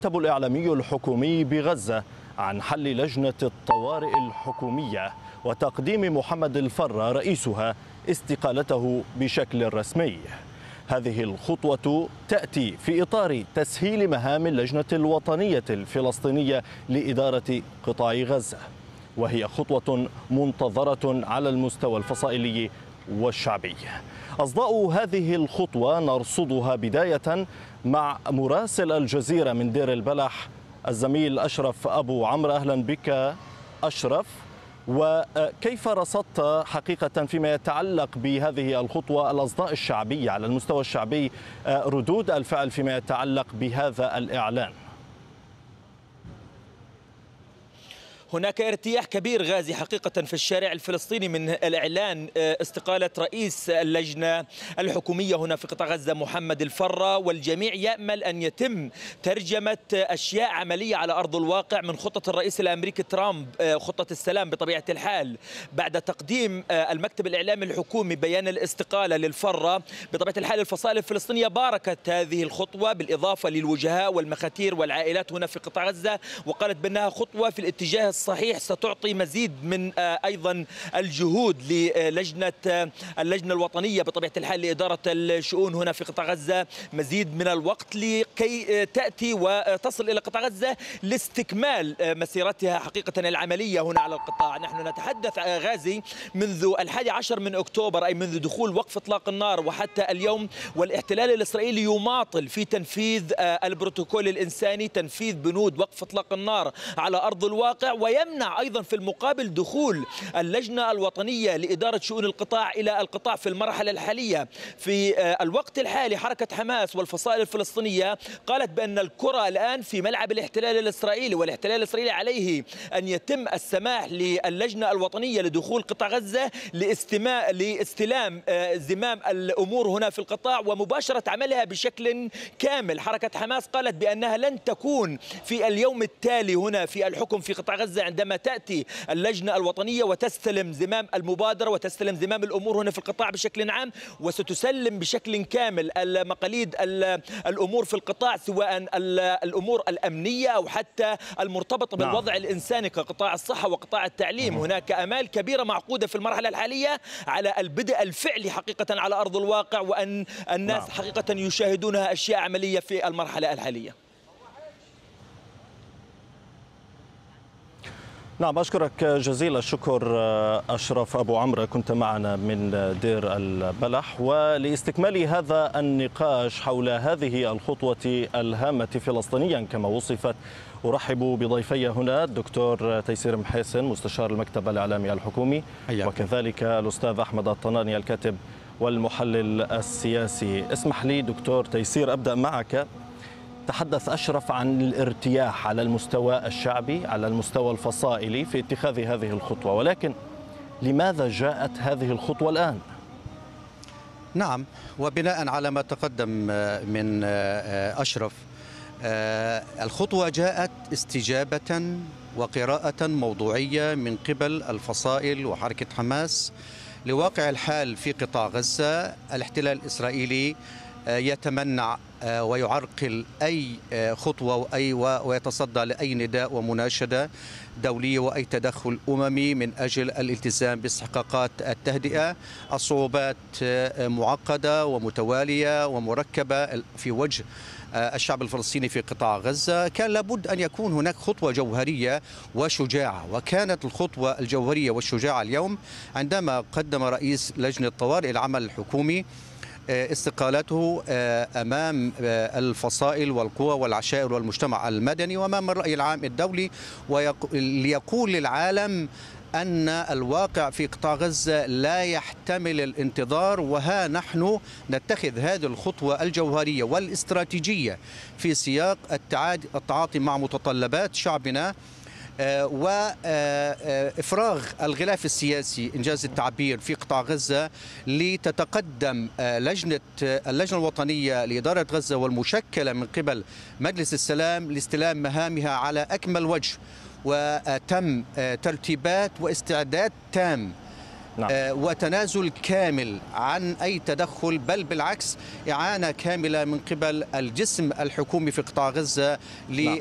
المكتب الإعلامي الحكومي بغزة عن حل لجنة الطوارئ الحكومية وتقديم محمد الفرة رئيسها استقالته بشكل رسمي. هذه الخطوة تأتي في إطار تسهيل مهام اللجنة الوطنية الفلسطينية لإدارة قطاع غزة، وهي خطوة منتظرة على المستوى الفصائلي والشعبي. أصداء هذه الخطوة نرصدها بداية مع مراسل الجزيرة من دير البلح الزميل أشرف أبو عمرو. أهلا بك أشرف، وكيف رصدت حقيقة فيما يتعلق بهذه الخطوة الأصداء الشعبية على المستوى الشعبي، ردود الفعل فيما يتعلق بهذا الإعلان؟ هناك ارتياح كبير غازي حقيقة في الشارع الفلسطيني من الإعلان استقالة رئيس اللجنة الحكومية هنا في قطاع غزة محمد الفرة، والجميع يأمل أن يتم ترجمة أشياء عملية على أرض الواقع من خطة الرئيس الأمريكي ترامب، خطة السلام بطبيعة الحال. بعد تقديم المكتب الإعلامي الحكومي بيان الاستقالة للفرة، بطبيعة الحال الفصائل الفلسطينية باركت هذه الخطوة بالإضافة للوجهاء والمخاتير والعائلات هنا في قطاع غزة، وقالت بأنها خطوة في الاتجاه الصحيح ستعطي مزيد من أيضا الجهود للجنة الوطنية بطبيعة الحال لإدارة الشؤون هنا في قطاع غزة، مزيد من الوقت لكي تأتي وتصل إلى قطاع غزة لاستكمال مسيرتها حقيقة العملية هنا على القطاع. نحن نتحدث غازي منذ 11 من أكتوبر، أي منذ دخول وقف إطلاق النار وحتى اليوم، والاحتلال الإسرائيلي يماطل في تنفيذ البروتوكول الإنساني، تنفيذ بنود وقف إطلاق النار على أرض الواقع، ويمنع أيضا في المقابل دخول اللجنة الوطنية لإدارة شؤون القطاع إلى القطاع في المرحلة الحالية. في الوقت الحالي حركة حماس والفصائل الفلسطينية قالت بأن الكرة الآن في ملعب الاحتلال الإسرائيلي، والاحتلال الإسرائيلي عليه أن يتم السماح للجنة الوطنية لدخول قطاع غزة لاستلام زمام الأمور هنا في القطاع ومباشرة عملها بشكل كامل. حركة حماس قالت بأنها لن تكون في اليوم التالي هنا في الحكم في قطاع غزة عندما تأتي اللجنة الوطنية وتستلم زمام المبادرة وتستلم زمام الأمور هنا في القطاع بشكل عام، وستسلم بشكل كامل مقاليد الأمور في القطاع، سواء الأمور الأمنية أو حتى المرتبطة بالوضع الإنساني كقطاع الصحة وقطاع التعليم. هناك آمال كبيرة معقودة في المرحلة الحالية على البدء الفعلي حقيقة على أرض الواقع، وأن الناس حقيقة يشاهدونها أشياء عملية في المرحلة الحالية. نعم، أشكرك جزيل الشكر أشرف أبو عمرو، كنت معنا من دير البلح. ولاستكمال هذا النقاش حول هذه الخطوة الهامة فلسطينيا كما وصفت، أرحب بضيفي هنا الدكتور تيسير محيسن مستشار المكتب الإعلامي الحكومي، وكذلك الأستاذ أحمد الطناني الكاتب والمحلل السياسي. اسمح لي دكتور تيسير أبدأ معك. تحدث أشرف عن الارتياح على المستوى الشعبي على المستوى الفصائلي في اتخاذ هذه الخطوة، ولكن لماذا جاءت هذه الخطوة الآن؟ نعم، وبناء على ما تقدم من أشرف، الخطوة جاءت استجابة وقراءة موضوعية من قبل الفصائل وحركة حماس لواقع الحال في قطاع غزة. الاحتلال الإسرائيلي يتمنع ويعرقل أي خطوة ويتصدى لأي نداء ومناشدة دولية وأي تدخل أممي من أجل الالتزام باستحقاقات التهدئة. الصعوبات معقدة ومتوالية ومركبة في وجه الشعب الفلسطيني في قطاع غزة. كان لابد أن يكون هناك خطوة جوهرية وشجاعة، وكانت الخطوة الجوهرية والشجاعة اليوم عندما قدم رئيس لجنة طوارئ العمل الحكومي استقالته أمام الفصائل والقوى والعشائر والمجتمع المدني وأمام الرأي العام الدولي، ليقول للعالم أن الواقع في قطاع غزة لا يحتمل الانتظار، وها نحن نتخذ هذه الخطوة الجوهرية والاستراتيجية في سياق التعاطي مع متطلبات شعبنا وإفراغ الغلاف السياسي إنجاز التعبير في قطاع غزة، لتتقدم اللجنة الوطنية لإدارة غزة والمشكلة من قبل مجلس السلام لاستلام مهامها على أكمل وجه. وتم ترتيبات واستعداد تام نعم. وتنازل كامل عن أي تدخل، بل بالعكس إعانة كاملة من قبل الجسم الحكومي في قطاع غزة